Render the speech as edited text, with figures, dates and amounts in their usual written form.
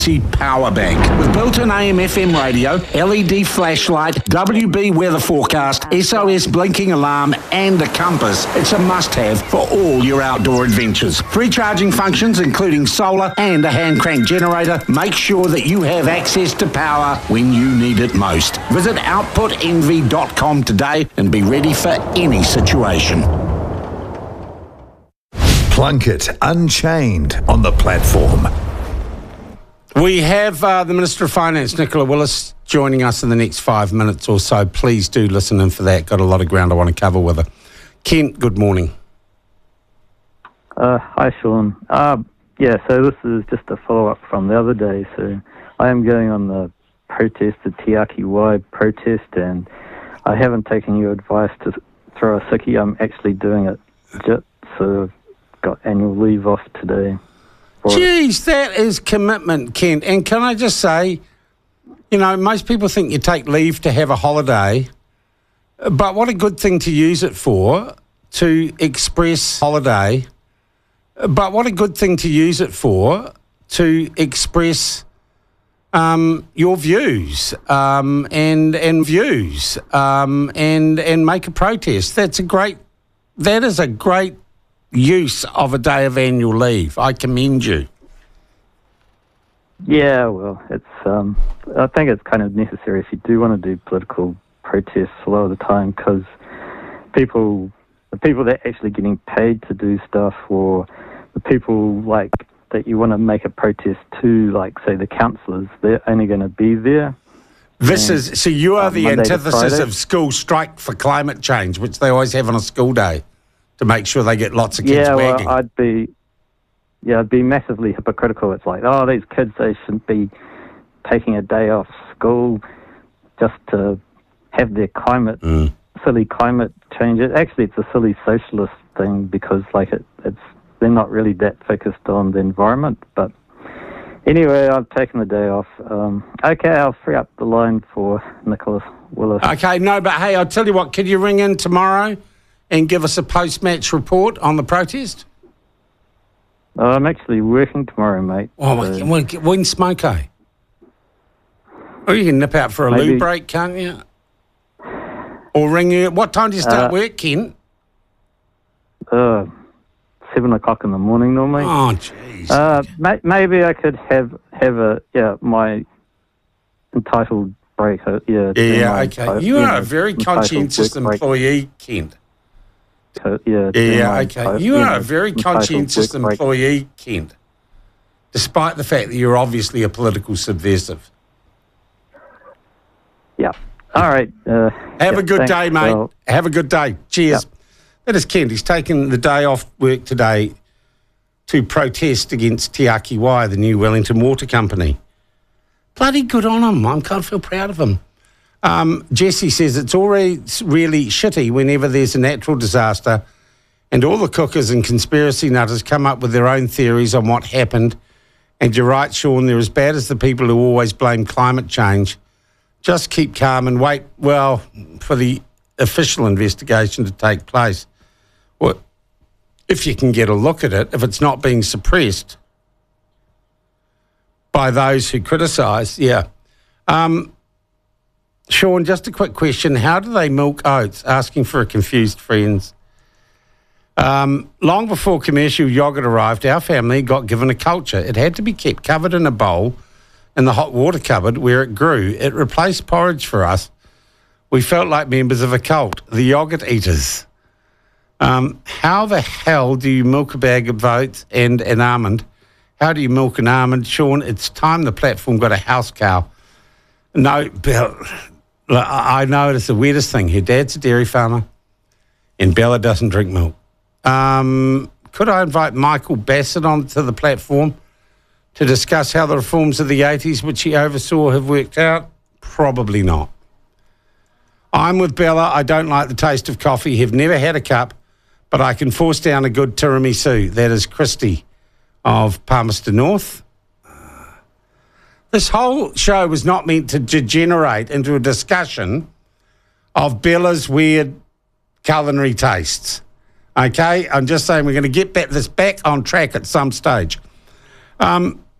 Power bank with built-in AM/FM radio, LED flashlight, WB weather forecast, SOS blinking alarm and a compass. It's a must-have for all your outdoor adventures. Free charging functions including solar and a hand crank generator. Make sure that you have access to power when you need it most. Visit outputenvy.com today and be ready for any situation. Plunkett Unchained on the platform. We have the Minister of Finance, Nicola Willis, joining us in the next 5 minutes or so. Please do listen in for that. Got a lot of ground I want to cover with her. Kent, good morning. Hi, Sean. So this is just a follow-up from the other day. So I am going on the protest, the Te Aki Wai protest, and I haven't taken your advice to throw a sickie. I'm actually doing it. So I've got annual leave off today. Geez, that is commitment, Kent. And can I just say, you know, most people think you take leave to have a holiday, but what a good thing to use it for, to express holiday. But what a good thing to use it for, to express your views and views and make a protest. That is a great use of a day of annual leave. I commend you. Yeah, well, it's I think it's kind of necessary if you do want to do political protests a lot of the time, because the people that are actually getting paid to do stuff, or the people like that you want to make a protest to, like say the councillors, they're only going to be there. So you are the Monday antithesis of school strike for climate change, which they always have on a school day, to make sure they get lots of kids wagging. Well, I'd be massively hypocritical. It's like, oh, these kids, they shouldn't be taking a day off school just to have their silly climate change. Actually, it's a silly socialist thing, because like they're not really that focused on the environment. But anyway, I've taken the day off. Okay, I'll free up the line for Nicholas Willis. Okay, no, but hey, I'll tell you what, could you ring in tomorrow and give us a post-match report on the protest? I'm actually working tomorrow, mate. Oh, so when smoko? Oh, you can nip out for a loo break, can't you? Or ring you. What time do you start work, Ken? 7 o'clock in the morning normally. Oh, jeez. Maybe I could have my entitled break. Okay. You are a very conscientious employee, Kent. Okay. You are a very conscientious employee, Kent, despite the fact that you're obviously a political subversive. Yeah. All right. Have a good day, mate. Well, have a good day. Cheers. Yep. That is Kent. He's taken the day off work today to protest against Te Aki Wai, the new Wellington Water Company. Bloody good on him. I can't feel proud of him. Jesse says it's always really shitty whenever there's a natural disaster and all the cookers and conspiracy nutters come up with their own theories on what happened. And you're right, Sean, they're as bad as the people who always blame climate change. Just keep calm and wait, well, for the official investigation to take place. Well, if you can get a look at it, if it's not being suppressed by those who criticise, yeah. Sean, just a quick question. How do they milk oats? Asking for a confused friends. Long before commercial yoghurt arrived, our family got given a culture. It had to be kept covered in a bowl in the hot water cupboard where it grew. It replaced porridge for us. We felt like members of a cult, the yoghurt eaters. How the hell do you milk a bag of oats and an almond? How do you milk an almond? Sean, it's time the platform got a house cow. No, Bill, I know it's the weirdest thing. Her dad's a dairy farmer and Bella doesn't drink milk. Could I invite Michael Bassett onto the platform to discuss how the reforms of the 80s, which he oversaw, have worked out? Probably not. I'm with Bella. I don't like the taste of coffee, have never had a cup, but I can force down a good tiramisu. That is Christy of Palmerston North. This whole show was not meant to degenerate into a discussion of Bella's weird culinary tastes. Okay? I'm just saying we're going to get this back on track at some stage.